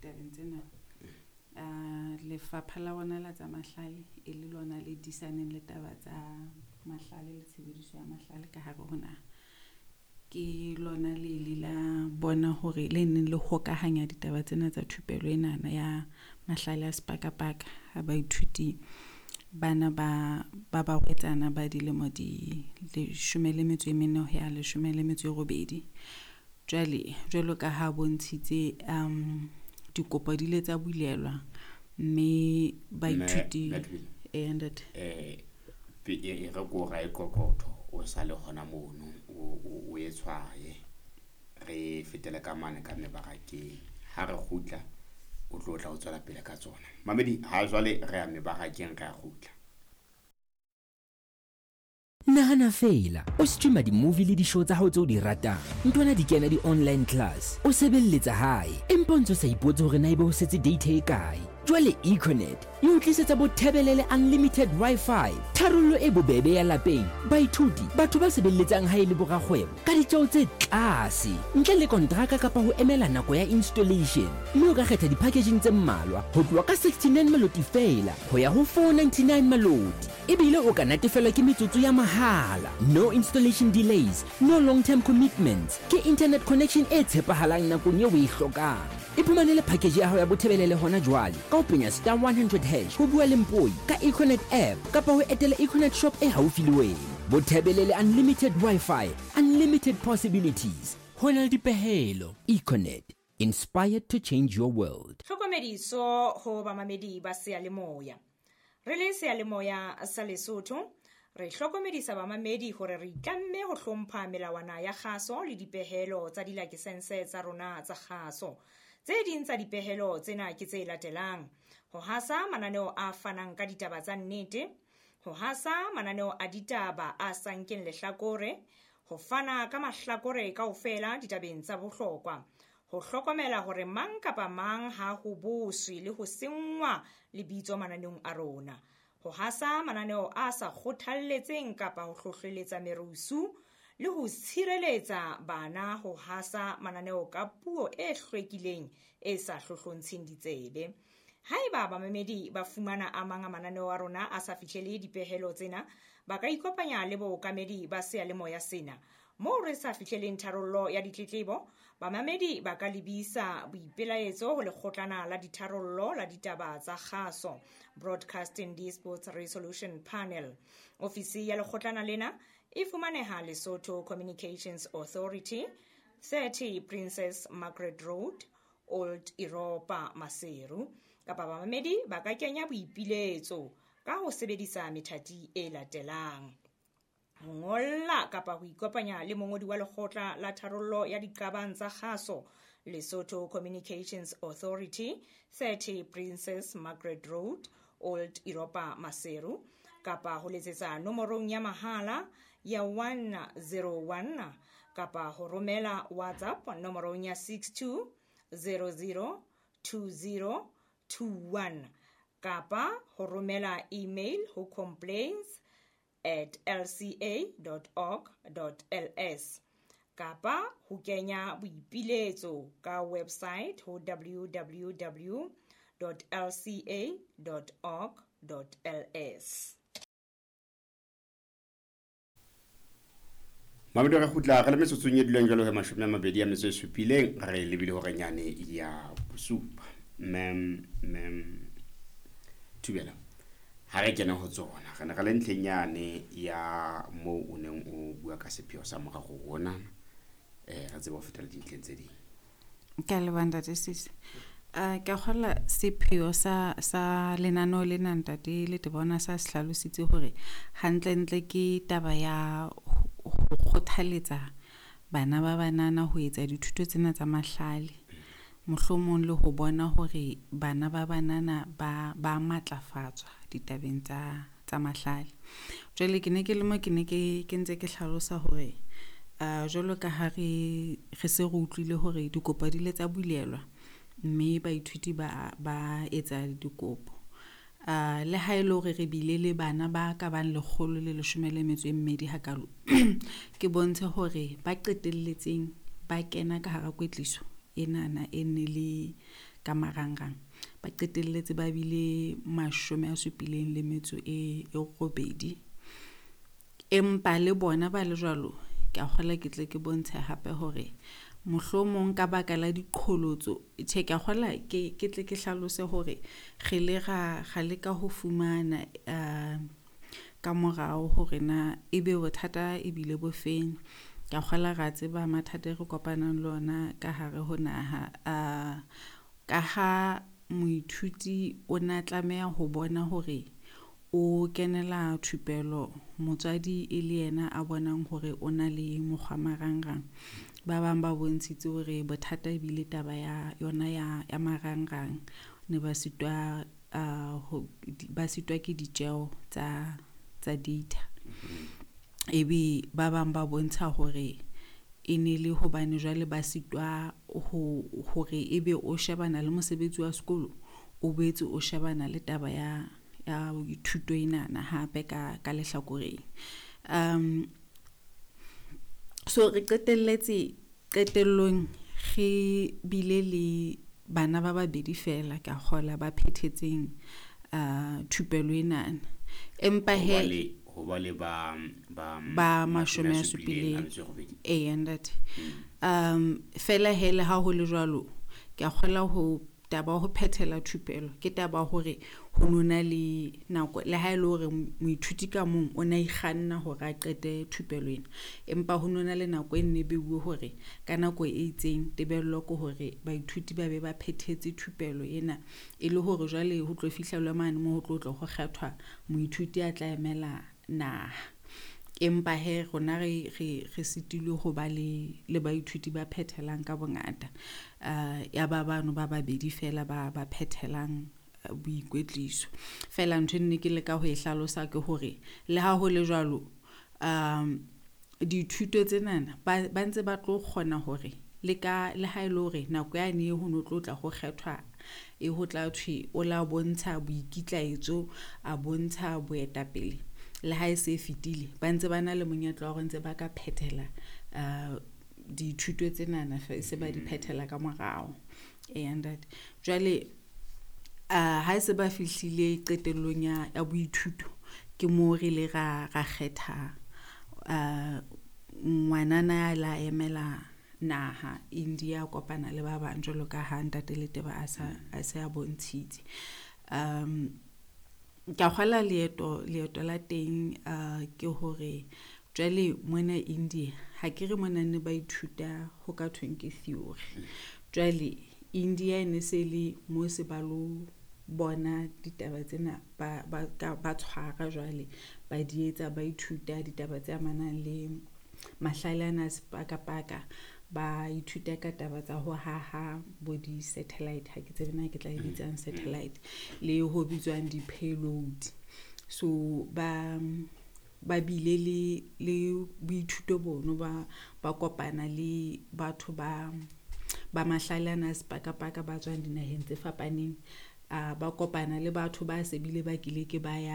ditabeng tsena lefapha la bona la tsa mahlale e le lona le disaneng le taba tsa mahlale le tshebediso ya mahlale ka hare ho naha ke lona le la bona hore le neng le hokahanya ditaba tsena tsa thupelo enana ya mahlale a sepakapaka ha baithuti bana ba hwetsana ba dilemo di 14 ya 18 jwalo ka ha bontshitse dikopo di le tsa bulelwa mme baithuti e re go ra ikokotho o sa le gona mono o etswaye re fetela ka mane ka mebarakeng ha re gutla o tlo tla o tswela pele ka tsona mamedi ha jwale re a mebarakeng re a gutla Nahana feela o streama di-movie le di-show tsa hao tse o di ratang ntwana di kena di-online class o sebelletsa hae empa ntse o sa ipotse hore na ebe o setse data e kae jwale Econet e o tlisetsa bothebelele unlimited Wi-Fi tharollo e bobebe ya lapeng baithuti batho ba sebelletsang hae le borakgwebo ka ditjeo tse tlase ntle le kontraka kapa ho emela nako ya installation mme o ka kgetha di-packaging tse mmalwa ho tloha ka 69 maloti feela ho ya ho 499 maloti ebile o ka natefelwa ke metsotso ya mahala no installation delays no long term commitments ke internet connection e tshepahalang nakong eo o e hlokang iphumanele package ya hao ya bothebelele hona jwale ka ho penya *100# ho bua le mpoi ka Econet app kapa ho etela Econet shop e haufi le wena bothebelele unlimited Wi-Fi unlimited possibilities hona le dipehelo Econet inspired to change your world hlokomediso ho bamamedi ba Seyalemoya re le Seyalemoya sa Lesotho re hlokomedisa bamamedi hore re itlamme ho hlompha melawana ya kgaso le dipehelo tsa dilakesense tsa rona tsa kgaso tse ding tsa dipehelo tsena ke tse latelang ho hasa mananeo a fanang ka ditaba tsa nnete ho hasa mananeo a ditaba a sankeng lehlakore ho fana ka mahlakore kaofela ditabeng tsa bohlokwa ho hlokomela hore mang kapa mang ha ho boswe le ho sengwa lebitso mananeong a rona ho hasa mananeo a sa kgothalletseng kapa ho hlohleletsa merusu le ho tshireletsa bana ho hasa mananeo ka puo e hlwekileng e sa hlohlontsheng ditsebe haeba bamamedi ba fumana a mang a mananeo a rona a sa fihlele dipehelo tsena ba ka ikopanya le bookamedi ba Seyalemoya sena moo re sa fihleleng tharollo ya ditletlebo bamamedi ba ka lebisa boipelaetso ho lekgotlana la ditharollo la ditaba tsa kgaso Broadcasting Dispute Resolution Panel ofisi ya lekgotlana lena e fumaneha Lesotho Communications Authority 30 Princess Margaret Road Old Europa Maseru kapa bamamedi ba ka kenya boipiletso ka ho sebedisa methati e latelang ngolla kapa ho ikopanya le mongodi wa lekgotla la tharollo ya diqabang tsa kgaso Lesotho Communications Authority 30 Princess Margaret Road Old Europa Maseru kapa ho letsetsa nomorong ya mahala ya 101 kapa ho romela WhatsApp nomorong ya 62002021 kapa ho romela email ho complaints@lca.org.ls kapa ho kenya boipiletso ka website ho www.lca.org.ls Mamedo re khutla re le metsotsong e dileng jalo he 27 re lebile hore nyane ya bosupa tubela ha re kena ho tsona re ne re le ntlenyane ya mo o neng o bua ka sepheo sa morago rona re tseba ho fetela dintleng tse ding ka lebanda tsisi ka khola sepheo sa lenano le ntate le bona sa sehlalositse hore hantle ke taba ya ho khothaletsa bana ba banana ho etsa dithuto tsena tsa mahlale mohlomong le ho bona hore bana ba banana ba matlafatswa ditabeng tsa mahlale jwale ke ne ke ntse ke hlalosa hore jwalo ka ha re se re utlwile hore dikopo di le tsa bulelwa mme baithuti ba etsa dikopo le ha ile hore re bile le bana ba ka bang 112 hakalo ke bontshe hore ba qetelletseng ba kena ka hara kwetliso enana ene le ka marangrang ba qetelletse ba bile 78. Empa le bona ba le jwalo ke a kgola ke tle ke bontshe hape hore mohlomong ka baka la diqholotso ke a kgola ke tle ke hlalose hore re le ka ho fumana ka morao hore na ebe bothata e bile bofeng. Ka kgola ra tseba mathata re kopanang le ona ka hare ho naha ka ha moithuti o na tlameha ho bona hore o kenela thupelo motswadi e le yena a bonang hore o na le mokgwa marangrang. Ba bang ba bontshitse hore bothata e bile taba ya yona ya marangrang ne ba sitwa ke ditjeo tsa data. Ebe ba bang ba bontsha hore e ne le hobane jwale ba sitwa hore ebe o shebana le mosebetsi wa sekolo o boetse o shebana le taba ya thuto inana hape ka lehlakoreng. So re qetellong re bile le bana ba babedi fela ka kgola ba phethetseng thupelo inana, empa he ho ba le ba 70 and that fela hele ha ho le jwalo ke a kgola ho taba ho phethela thupelo ke taba hore ho nona le nako le ha ile hore moithuti ka mong o na ikganna hore a qete thupelo ena, empa ho nona le nako e nne beuwe hore ka nako e itseng tebello ko hore baithuti ba be ba phethetse thupelo ena e le hore jwale ho tlo fihlelwa mane mo ho tlo go kgethwa moithuti a tla emela naha. Empa he rona re sitilwe ho ba le baithuti ba phethelang ka bongata ya ba bano ba babedi fela ba phethelang boikwetliso. Fela ntho nne ke le ka ho e hlalosa ke hore le ha ho le jwalo dithuto tsenana ba ntse ba tlo kgona hore le ha ile hore nako yane ho no tlo tla go kgethwa e ho tla thwe o la bontsha boikitlaetso a bontsha boetapele le ha e se fitile ba ntse ba na le monyetla wa ntse ba ka phethela dithuto tsenana se ba di phethela ka morao. And that jwale ha se ba fihlile qetellong ya boithuto ke mo re le ra kgetha ngwanana la emela naha India kopana le ba bang jwalo ka ha ntate le teba a se a bontshitse. Ka kgola leeto la teng ke hore jwale mona India ha ke re mona ne ba ithuta ho ka thweng ke theory. Jwale India ne se le mo se ba lo bona ditaba tsena ba tshwara jwale ba di etsa ba ithuta ditaba tse amanang le mahlalana sepakapaka ba ithuta ka taba tsa ho haha bo di satellite ha ke tsebe na ke tla e bitsang satellite le ho bitswang di payload. So ba bile le boithuto bono ba kopana le batho ba mahlalana sepakapaka ba tswang dinaheng tse fapaneng ba kopana le batho ba se bile ba kile ke ba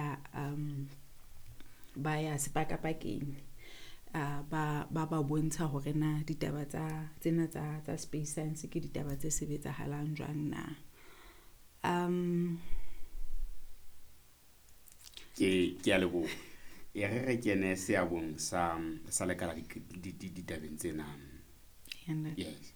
ya sepakapakeng ba bontsha hore na ditaba tsena tsa space science ke ditaba tse sebetsahalang jwang na. Ke a lebo e re kene seabong sa lekala ditabeng tsena. Yes.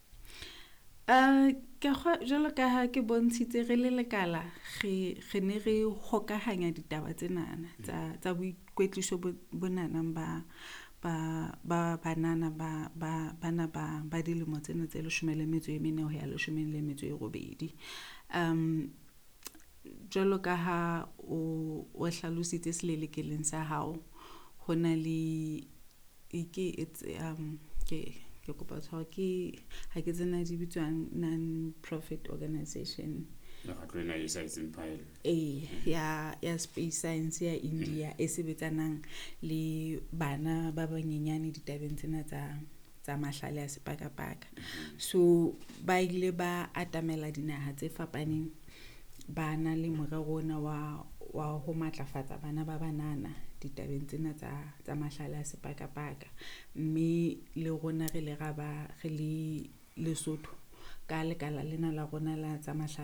Ke jalo ka ha ke bontshitse re le lekala re ne re hokahanya ditaba tsenana tsa boikwetliso bonanang ba banana bana ba dilemo tsena tse 14 ho ya 18. Jalo ka ha o hlalositse selelekeleng sa hao ho na le ke kopa tshwaro ke ha ke tsena di bitswang non-profit organization ya space science ya India e sebetsanang le bana ba banyenyane ditabeng tsena tsa mahlale a sepakapaka. So ba ile ba atamela dinaha tse fapaneng bana le morero ona wa ho matlafatsa bana ba banana ditabeng tsena tsa mahlale a sepakapaka, mme le rona re le Lesotho ka lekala lena la rona la tsa